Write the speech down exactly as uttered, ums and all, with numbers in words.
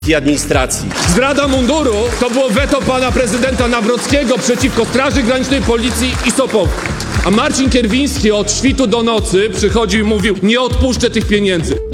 i administracji. Zdrada munduru to było weto pana prezydenta Nawrockiego przeciwko Straży Granicznej, Policji i Sopotu. A Marcin Kierwiński od świtu do nocy przychodził i mówił: nie odpuszczę tych pieniędzy.